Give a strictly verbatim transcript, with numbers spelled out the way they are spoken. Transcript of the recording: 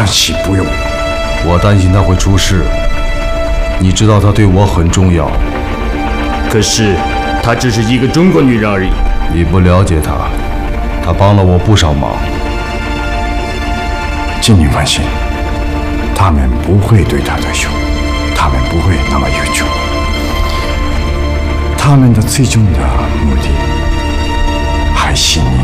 暂时不用。 我担心她会出事。你知道她对我很重要。 可是，她只是一个中国女人而已。 你不了解她，她帮了我不少忙。 请你放心，他们不会对她动手，他们不会那么愚蠢。他们的最终的目的还是你。